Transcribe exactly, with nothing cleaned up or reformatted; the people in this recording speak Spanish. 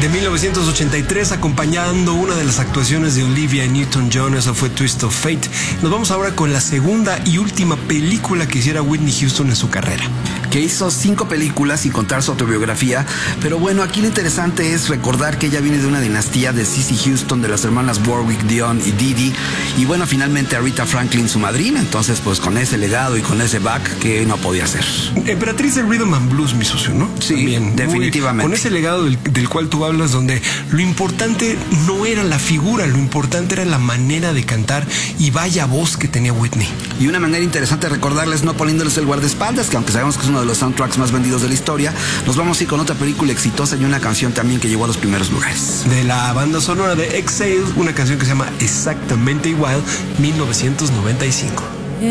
de mil novecientos ochenta y tres, acompañando una de las actuaciones de Olivia Newton-John. Eso fue Twist of Fate. Nos vamos ahora con la segunda y última película que hiciera Whitney Houston en su carrera, que hizo cinco películas sin contar su autobiografía. Pero bueno, aquí lo interesante es recordar que ella viene de una dinastía de Cissy Houston, de las hermanas Warwick, Dion y Didi, y bueno, finalmente Aretha Franklin, su madrina. Entonces, pues con ese legado y con ese back, que no podía ser. Emperatriz del Rhythm and Blues, mi socio, ¿no? Sí, también, definitivamente. Muy, con ese legado del, del cual tú hablas, donde lo importante no era la figura, lo importante era la manera de cantar, y vaya voz que tenía Whitney. Y una manera interesante de recordarles, no poniéndoles el guardaespaldas, que aunque sabemos que es uno de los soundtracks más vendidos de la historia, nos vamos a ir con otra película exitosa y una canción también que llegó a los primeros lugares. De la banda sonora de Exhale, una canción que se llama Exactamente Igual, mil novecientos noventa y cinco.